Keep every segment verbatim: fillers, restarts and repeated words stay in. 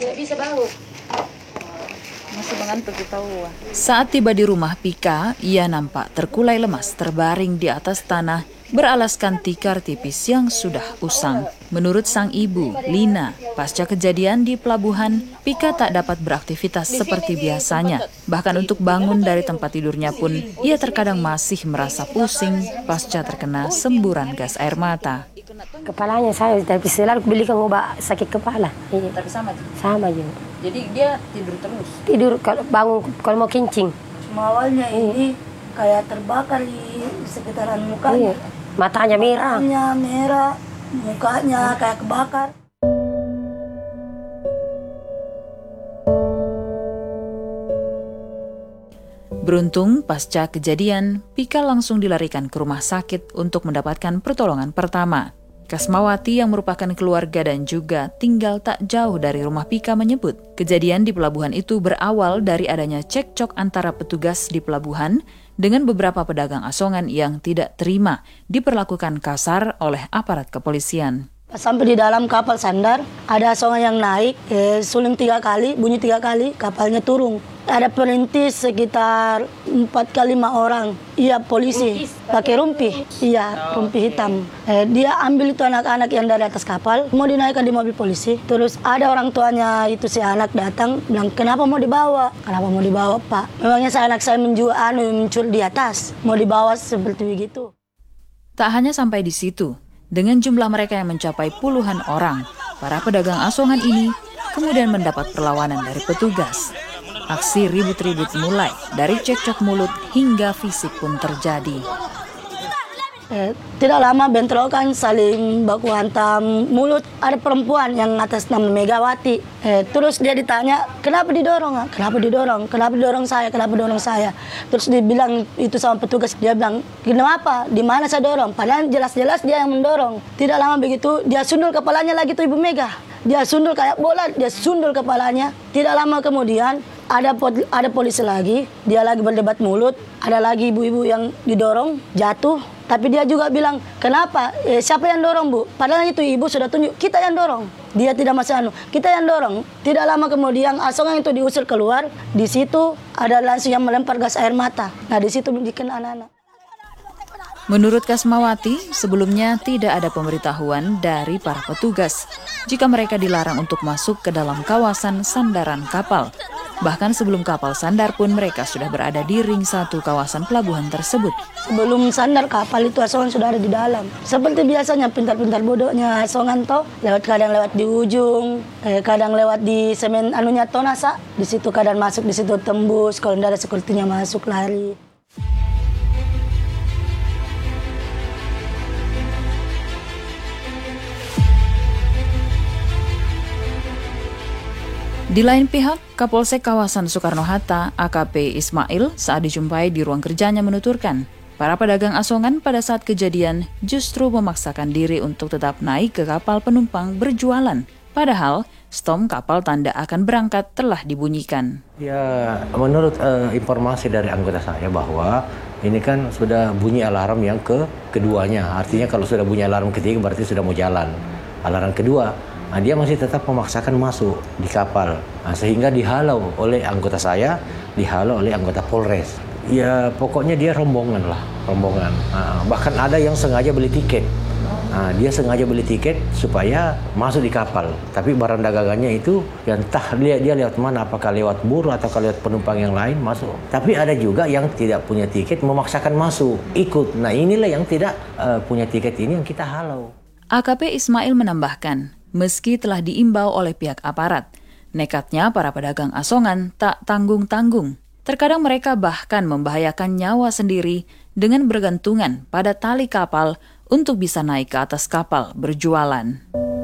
Tidak bisa bau. Masih mengantuk kita. Saat tiba di rumah Pika, ia nampak terkulai lemas terbaring di atas tanah beralaskan tikar tipis yang sudah usang. Menurut sang ibu, Lina, pasca kejadian di pelabuhan, Pika tak dapat beraktivitas seperti biasanya. Bahkan untuk bangun dari tempat tidurnya pun, ia terkadang masih merasa pusing pasca terkena semburan gas air mata. Kepalanya saya, tapi selalu belikan obat sakit kepala. Tapi sama tuh? Sama juga. Jadi dia tidur terus? Tidur kalau bangun kalau mau kencing. Awalnya ini kayak terbakar di sekitaran mukanya. Iya. Matanya merah. Matanya merah, mukanya kayak kebakar. Beruntung, pasca kejadian, Pika langsung dilarikan ke rumah sakit untuk mendapatkan pertolongan pertama. Kasmawati yang merupakan keluarga dan juga tinggal tak jauh dari rumah Pika menyebut, kejadian di pelabuhan itu berawal dari adanya cekcok antara petugas di pelabuhan dengan beberapa pedagang asongan yang tidak terima diperlakukan kasar oleh aparat kepolisian. Sampai di dalam kapal sandar, ada asongan yang naik, eh, suling tiga kali, bunyi tiga kali, kapalnya turun. Ada perintis sekitar empat kali lima orang. Iya, polisi pakai rumpi, iya rumpi hitam. Eh, dia ambil itu anak-anak yang dari atas kapal, mau dinaikkan di mobil polisi. Terus ada orang tuanya itu si anak datang, bilang kenapa mau dibawa? Kenapa mau dibawa Pak? Memangnya saya anak saya menjual anu muncul di atas, mau dibawa seperti begitu. Tak hanya sampai di situ, dengan jumlah mereka yang mencapai puluhan orang, para pedagang asongan ini kemudian mendapat perlawanan dari petugas. Aksi ribut-ribut mulai dari cekcok mulut hingga fisik pun terjadi. Eh, tidak lama bentrokan saling baku hantam mulut. Ada perempuan yang atas nama Megawati. Eh, terus dia ditanya, kenapa didorong? Kenapa didorong? Kenapa didorong saya? Kenapa didorong saya? Terus dibilang itu sama petugas. Dia bilang, kenapa? Di mana saya dorong? Padahal jelas-jelas dia yang mendorong. Tidak lama begitu, dia sundul kepalanya lagi tuh Ibu Mega. Dia sundul kayak bola, dia sundul kepalanya. Tidak lama kemudian, ada ada polisi lagi, dia lagi berdebat mulut. Ada lagi ibu-ibu yang didorong, jatuh. Tapi dia juga bilang, kenapa? Eh, siapa yang dorong, Bu? Padahal itu ibu sudah tunjuk, kita yang dorong. Dia tidak masih anu, kita yang dorong. Tidak lama kemudian asongan itu diusir keluar. Di situ ada langsung yang melempar gas air mata. Nah, di situ bikin anak-anak. Menurut Kasmawati, sebelumnya tidak ada pemberitahuan dari para petugas jika mereka dilarang untuk masuk ke dalam kawasan sandaran kapal. Bahkan sebelum kapal sandar pun mereka sudah berada di ring satu kawasan pelabuhan tersebut. Sebelum sandar kapal itu asongan sudah ada di dalam. Seperti biasanya pintar-pintar bodohnya asongan toh, lewat kadang lewat di ujung, eh, kadang lewat di semen anunya tonasa, di situ kadang masuk di situ tembus, kalau tidak ada sekuritinya masuk lari. Di lain pihak, Kapolsek kawasan Soekarno-Hatta, A K P Ismail, saat dijumpai di ruang kerjanya menuturkan, para pedagang asongan pada saat kejadian justru memaksakan diri untuk tetap naik ke kapal penumpang berjualan. Padahal, stom kapal tanda akan berangkat telah dibunyikan. Ya, menurut uh, informasi dari anggota saya bahwa ini kan sudah bunyi alarm yang ke keduanya. Artinya kalau sudah bunyi alarm ketiga berarti sudah mau jalan. Alarm kedua, nah, dia masih tetap memaksakan masuk di kapal, nah, sehingga dihalau oleh anggota saya, dihalau oleh anggota Polres. Ya pokoknya dia rombongan lah, rombongan. Nah, bahkan ada yang sengaja beli tiket. Nah, dia sengaja beli tiket supaya masuk di kapal. Tapi barang dagangannya itu, ya entah dia, dia lewat mana, apakah lewat buruh atau lewat penumpang yang lain masuk. Tapi ada juga yang tidak punya tiket memaksakan masuk, ikut. Nah inilah yang tidak uh, punya tiket ini yang kita halau. A K P Ismail menambahkan, meski telah diimbau oleh pihak aparat, nekatnya para pedagang asongan tak tanggung-tanggung. Terkadang mereka bahkan membahayakan nyawa sendiri dengan bergantungan pada tali kapal untuk bisa naik ke atas kapal berjualan.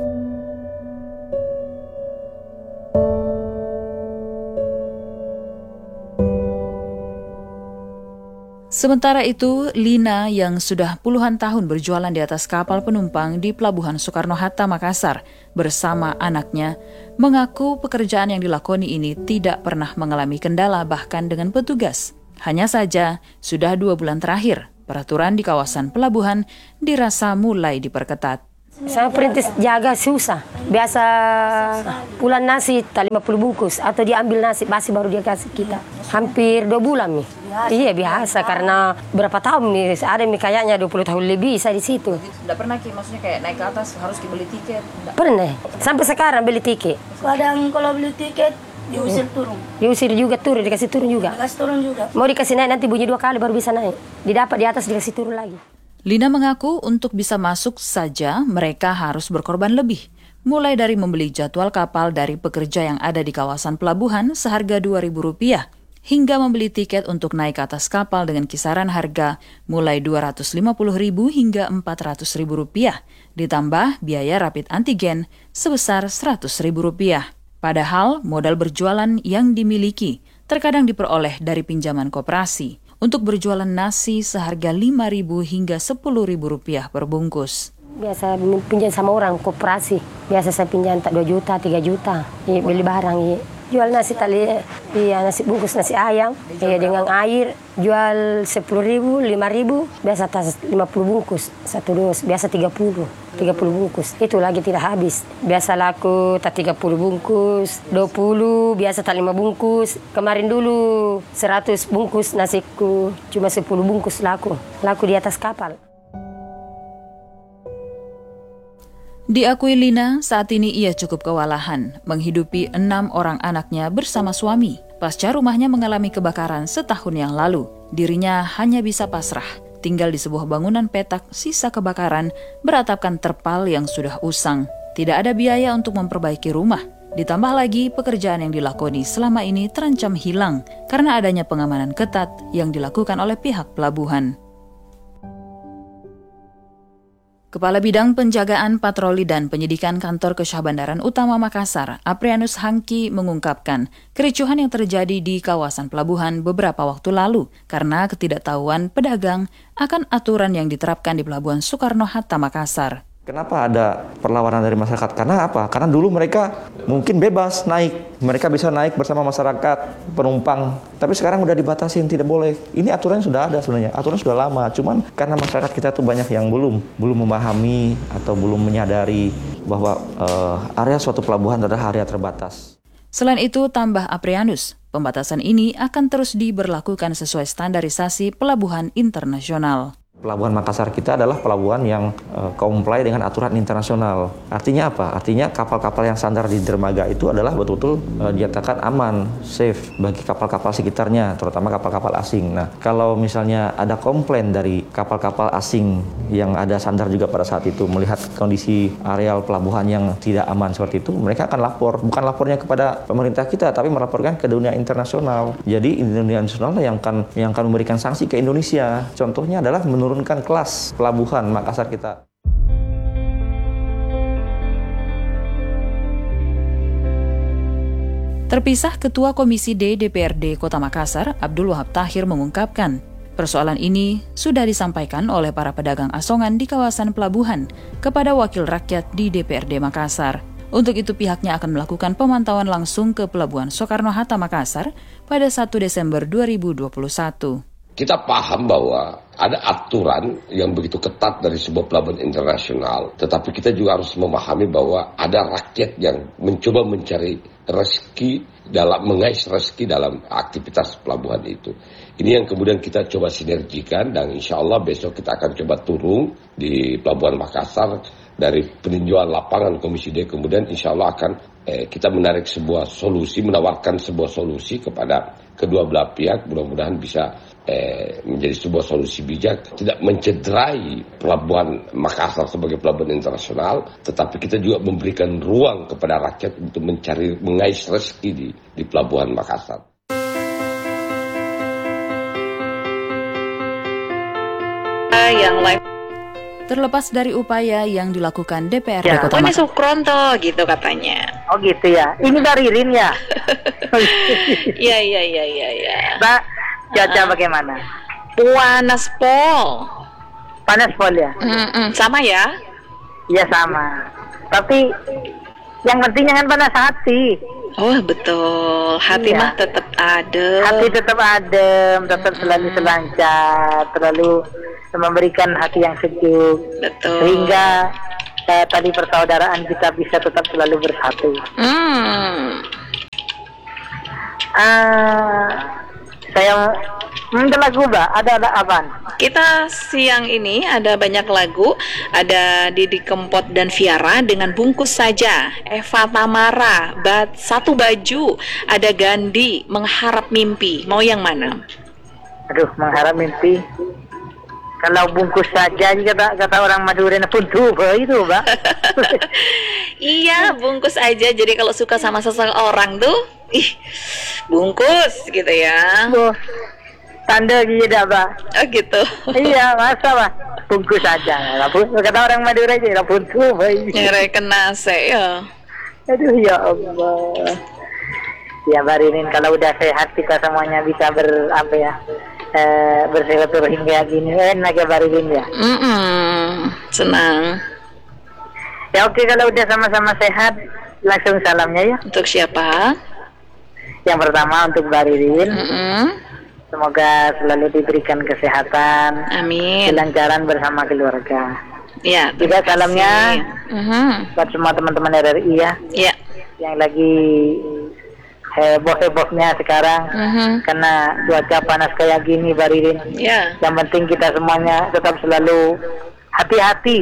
Sementara itu, Lina yang sudah puluhan tahun berjualan di atas kapal penumpang di Pelabuhan Soekarno-Hatta, Makassar bersama anaknya, mengaku pekerjaan yang dilakoni ini tidak pernah mengalami kendala bahkan dengan petugas. Hanya saja, sudah dua bulan terakhir, peraturan di kawasan pelabuhan dirasa mulai diperketat. Saya perintis jaga susah. Biasa pulang nasi tak lima puluh bungkus atau diambil nasi basi baru dia kasih kita. Hampir dua bulan nih. Iya biasa karena berapa tahun nih ada nih kayaknya dua puluh tahun lebih saya di situ. Tidak pernah Ki, maksudnya kayak naik ke atas harus beli tiket. Nggak. Pernah. Sampai sekarang beli tiket. Kadang kalau beli tiket diusir turun. Diusir juga turun, dikasih turun juga. Dikasih turun juga. Mau dikasih naik nanti bunyi dua kali baru bisa naik. Didapat di atas dikasih turun lagi. Lina mengaku untuk bisa masuk saja mereka harus berkorban lebih. Mulai dari membeli jadwal kapal dari pekerja yang ada di kawasan pelabuhan seharga dua ribu rupiah, hingga membeli tiket untuk naik ke atas kapal dengan kisaran harga mulai dua ratus lima puluh ribu hingga empat ratus ribu rupiah, ditambah biaya rapid antigen sebesar seratus ribu rupiah. Padahal modal berjualan yang dimiliki terkadang diperoleh dari pinjaman koperasi untuk berjualan nasi seharga lima ribu hingga sepuluh ribu rupiah per bungkus. Biasa pinjam sama orang koperasi. Biasa saya pinjam tak dua juta, tiga juta. Iya, beli barang. Iya. Jual nasi tali, iya, nasi bungkus nasi ayam. Iya, dengan air. Jual sepuluh ribu, lima ribu. Biasa tas lima puluh bungkus. Satu dos. Biasa tiga puluh. tiga puluh bungkus. Itu lagi tidak habis. Biasa laku tak tiga puluh bungkus. dua puluh. Biasa tak lima bungkus. Kemarin dulu seratus bungkus nasiku. Cuma sepuluh bungkus laku. Laku di atas kapal. Diakui Lina, saat ini ia cukup kewalahan menghidupi enam orang anaknya bersama suami. Pasca rumahnya mengalami kebakaran setahun yang lalu, dirinya hanya bisa pasrah, tinggal di sebuah bangunan petak sisa kebakaran beratapkan terpal yang sudah usang. Tidak ada biaya untuk memperbaiki rumah. Ditambah lagi pekerjaan yang dilakoni selama ini terancam hilang karena adanya pengamanan ketat yang dilakukan oleh pihak pelabuhan. Kepala Bidang Penjagaan Patroli dan Penyidikan Kantor Kesyah Bandaran Utama Makassar, Aprianus Hangki, mengungkapkan kericuhan yang terjadi di kawasan pelabuhan beberapa waktu lalu karena ketidaktahuan pedagang akan aturan yang diterapkan di Pelabuhan Soekarno-Hatta Makassar. Kenapa ada perlawanan dari masyarakat? Karena apa? Karena dulu mereka mungkin bebas naik. Mereka bisa naik bersama masyarakat, penumpang. Tapi sekarang udah dibatasin, tidak boleh. Ini aturannya sudah ada sebenarnya. Aturan sudah lama. Cuman karena masyarakat kita tuh banyak yang belum. Belum memahami atau belum menyadari bahwa uh, area suatu pelabuhan adalah area terbatas. Selain itu, tambah Aprianus, pembatasan ini akan terus diberlakukan sesuai standarisasi pelabuhan internasional. Pelabuhan Makassar kita adalah pelabuhan yang uh, comply dengan aturan internasional. Artinya apa? Artinya kapal-kapal yang sandar di dermaga itu adalah betul-betul uh, dinyatakan aman, safe bagi kapal-kapal sekitarnya, terutama kapal-kapal asing. Nah, kalau misalnya ada komplain dari kapal-kapal asing yang ada sandar juga pada saat itu melihat kondisi areal pelabuhan yang tidak aman seperti itu, mereka akan lapor. Bukan lapornya kepada pemerintah kita, tapi melaporkan ke dunia internasional. Jadi dunia internasional yang akan yang akan memberikan sanksi ke Indonesia. Contohnya adalah menurut menurunkan kelas pelabuhan Makassar kita. Terpisah, Ketua Komisi D D P R D Kota Makassar, Abdul Wahab Tahir, mengungkapkan persoalan ini sudah disampaikan oleh para pedagang asongan di kawasan pelabuhan kepada wakil rakyat di D P R D Makassar. Untuk itu pihaknya akan melakukan pemantauan langsung ke Pelabuhan Soekarno-Hatta Makassar pada satu Desember dua ribu dua puluh satu. Kita paham bahwa ada aturan yang begitu ketat dari sebuah pelabuhan internasional, tetapi kita juga harus memahami bahwa ada rakyat yang mencoba mencari rezeki dalam mengais rezeki dalam aktivitas pelabuhan itu. Ini yang kemudian kita coba sinergikan dan insya Allah besok kita akan coba turun di Pelabuhan Makassar dari peninjauan lapangan Komisi D, kemudian insya Allah akan eh, kita menarik sebuah solusi, menawarkan sebuah solusi kepada kedua belah pihak, mudah-mudahan bisa eh, menjadi sebuah solusi bijak, tidak mencederai Pelabuhan Makassar sebagai pelabuhan internasional, tetapi kita juga memberikan ruang kepada rakyat untuk mencari, mengais rezeki di, di Pelabuhan Makassar. Yang live. Terlepas dari upaya yang dilakukan D P R D Ya, Kota oh ini Makassar. Sukronto gitu katanya. Oh gitu ya. Ini dari Rin ya. Iya iya iya iya iya. Mbak, cuaca Uh-uh. bagaimana? Panas pol. Panas pol ya? Mm-mm. Sama ya? Iya sama. Tapi yang penting jangan panas hati. Oh betul. Hati Iya. mah tetap adem. Hati tetap adem, tetap selalu selancar, terlalu memberikan hati yang sejuk. Betul. Sehingga uh, tali persaudaraan kita bisa tetap selalu bersatu. Hmm. Uh, saya minta lagu, Mbak. Ada ada apa? Kita siang ini ada banyak lagu, ada Didi Kempot dan Viara dengan Bungkus Saja, Eva Tamara, Bat Satu Baju, ada Gandhi, Mengharap Mimpi. Mau yang mana? Aduh, mengharap mimpi. Kalau bungkus saja kata kata orang Madura pun tuh itu, Mbak. Iya, bungkus aja. Jadi kalau suka sama seseorang tuh, ih, bungkus gitu ya. Oh, tanda gitu, Mbak. Oh gitu. Iya, masa, Mbak. Bungkus saja. Kata orang Madura aja, pun tuh. Nyere kena se ya. Aduh, ya Allah. Ya, Barinin, kalau udah sehat kita semuanya bisa ber apa ya? Eh, bersilaturahim kayak gini, enak ya Barilin ya. Mm-mm, senang. Ya oke, kalau udah sama-sama sehat, langsung salamnya ya. Untuk siapa? Yang pertama untuk Barilin. Mm-mm. Semoga selalu diberikan kesehatan, amin, kelancaran bersama keluarga. Ya. Juga salamnya mm-hmm. buat semua teman-teman R R I ya. Ya. Yang lagi heboh-hebohnya sekarang, mm-hmm. karena cuaca panas kayak gini, Barilin. Ya. Yang penting kita semuanya tetap selalu hati-hati.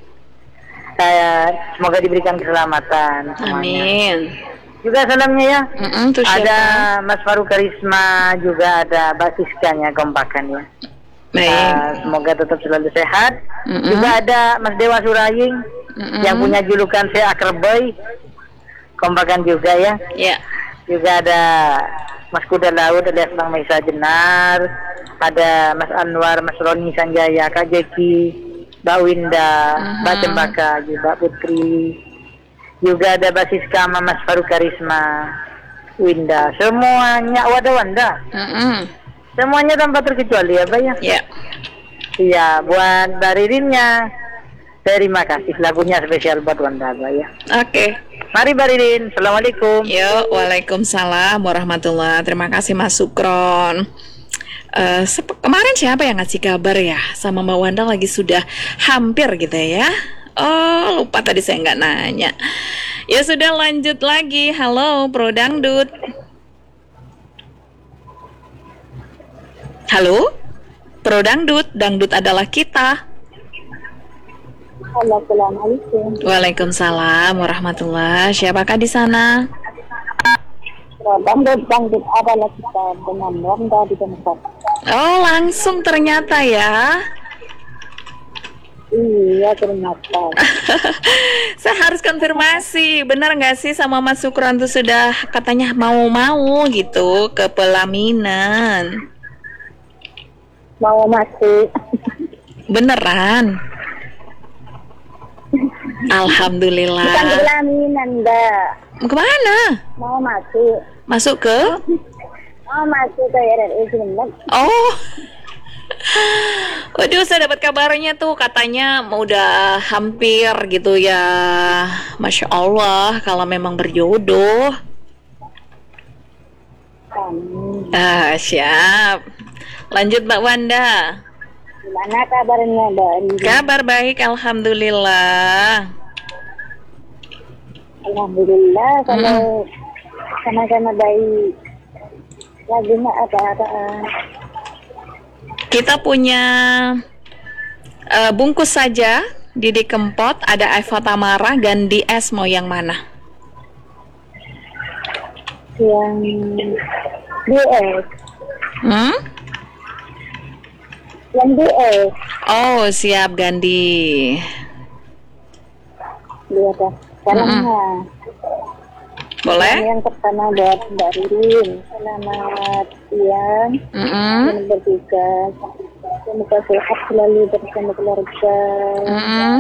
Uh, semoga diberikan keselamatan semuanya. Amin. Juga salamnya ya. Mm-mm, ada Mas Faru Karisma, juga ada Mbak Siskanya kompakan ya. Baik. Uh, semoga tetap selalu sehat. Mm-mm. Juga ada Mas Dewa Suraying, Mm-mm. yang punya julukan saya Akerboy, kompakan juga ya. Ya. Juga ada Mas Kuda Laut alias Bang Maisa Jenar, ada Mas Anwar, Mas Roni Sanjaya, Kak Jeki, Mbak Winda, uh-huh. Mbak Cempaka, juga Putri, juga ada Basis Kama, Mas Faru Karisma, Winda, semuanya wadah Wanda, uh-uh. semuanya tanpa terkecuali ya, Mbak ya. Ya. Iya, buat Baririnnya, terima kasih, lagunya spesial buat Wanda, Mbak ya. Oke. Okay. Mari Baririn, Assalamualaikum. Yo, Waalaikumsalam warahmatullahi. Terima kasih Mas Sukron. Uh, kemarin siapa yang ngasih kabar ya sama Mbak Wanda lagi sudah hampir gitu ya. Oh, lupa tadi saya nggak nanya. Ya sudah, lanjut lagi. Halo, Pro Dangdut. Halo, Pro Dangdut. Dangdut adalah kita. Assalamualaikum. Waalaikumsalam warahmatullahi. Siapakah di sana? Dangdut Dangdut adalah kita dengan Wanda di tempat. Oh, langsung ternyata ya. Iya, ternyata. Saya harus konfirmasi, benar nggak sih sama Mas Sukron tuh sudah katanya mau-mau gitu ke pelaminan? Mau masuk. Beneran? Alhamdulillah. Bukan pelaminan, Mbak. Kemana? Mau masuk. Masuk ke? Mau masuk ke R R I Sumeneb. Oh. Waduh, saya dapat kabarnya tuh katanya mau udah hampir gitu ya. Masya Allah, kalau memang berjodoh. Amin. Ah, siap. Lanjut Mbak Wanda. Gimana kabarnya, Mbak? Kabar baik, alhamdulillah. Alhamdulillah, kalau sama-sama baik. Lagunya apa-apa? Kita punya uh, Bungkus Saja, Didi Kempot, ada Eva Tamara, Gandhi S, mau yang mana? Yang D S. Hmm? Yang D S. Oh, siap Gandhi. Lihat ya. Salamnya. Boleh? Yang pertama buat Mbak Ririn. Selamat siang. Mm-hmm. Dan bertugas. Semoga sehat selalu bersama keluarga. Mm-hmm.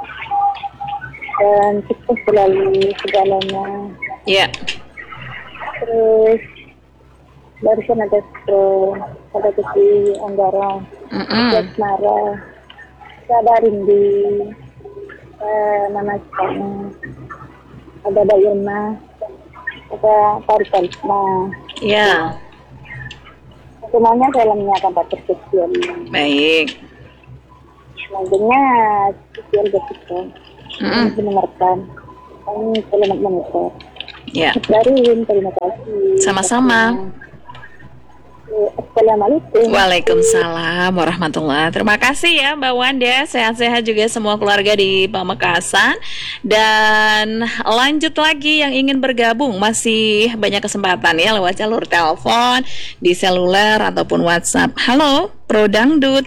Dan sukses selalu segalanya. Iya. Yeah. Terus barusan ada pro, ada Kesi Anggara, Mm-hmm. Jasmara, kabarin di uh, nama sekarang. Ada Mbak Irma, ada Faru Karisma. Iya. Semuanya salamnya tanpa terkecuali. Baik. Lagunya spesial begitu. Mm-mm. mendengarkan. Kami selamat monitor. Ya, Barin, terima kasih. sama-sama. Assalamualaikum. Waalaikumsalam warahmatullahi. Terima kasih ya Mbak Wanda. Sehat-sehat juga semua keluarga di Pamekasan. Dan lanjut lagi yang ingin bergabung, masih banyak kesempatan ya lewat jalur telepon, di seluler ataupun WhatsApp. Halo, Pro Dangdut.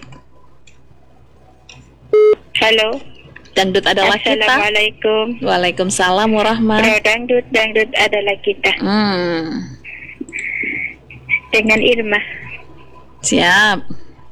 Halo. Dangdut adalah kita. Assalamualaikum. Waalaikumsalam warahmatullahi. Pro Dangdut, Dangdut adalah kita. Hmm. Dengan Irma. Siap.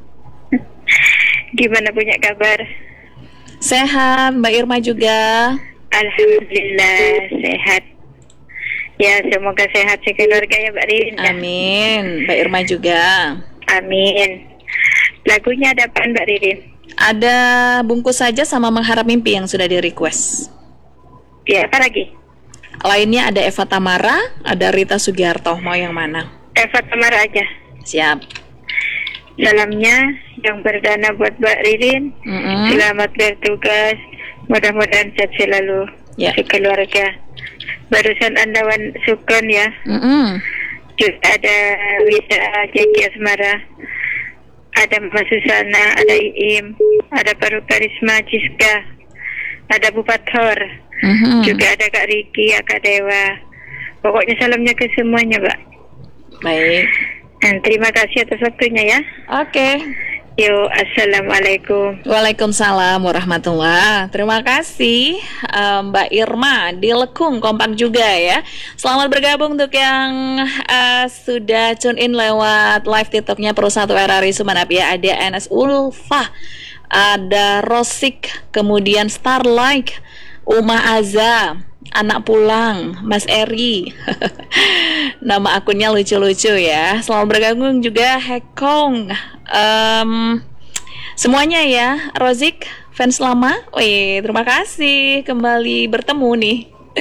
Gimana punya kabar? Sehat, Mbak Irma juga. Alhamdulillah sehat. Ya, semoga sehat sekeluarga ya Mbak Rin. Amin. Mbak Irma juga. Amin. Lagunya ada apa Mbak Ririn? Ada Bungkus Saja sama Mengharap Mimpi yang sudah di request. Ya, apa lagi? Lainnya ada Eva Tamara, ada Rita Sugiarto. Mau yang mana? Eva Tamara aja. Siap. Salamnya yang perdana buat Mbak Ririn. Mm-mm. Selamat bertugas. Mudah-mudahan sehat selalu. Ya. Sekeluarga. Barusan Anda wan sukun ya. Mm-mm. Juga ada Wida Jeki Asmara. Ada Mbak Susana, ada Iim, ada Paru Karisma Ciska, ada Bupator, Mhm. juga ada Kak Riki, Kak Dewa. Pokoknya salamnya ke semuanya, Mbak. Baik. Dan terima kasih atas waktunya ya. Oke. Yo, assalamualaikum. Waalaikumsalam warahmatullahi. Terima kasih eh, Mbak Irma di Lekung, kompak juga ya. Selamat bergabung untuk yang eh, sudah tune in lewat live TikToknya Pro satu R R I Sumeneb ya. Ada N S Ulfa, ada Rosik, kemudian Starlight, Uma Aza, Anak Pulang, Mas Eri. Nama akunnya lucu-lucu ya. Selamat bergabung juga Hekong. Um, semuanya ya, Rozik, fans lama. Wih, terima kasih kembali bertemu nih.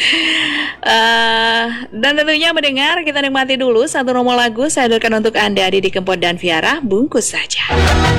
uh, dan tentunya mendengar, kita nikmati dulu satu nomor lagu saya hadirkan untuk Anda, Didi Kempot dan Viara, Bungkus Saja.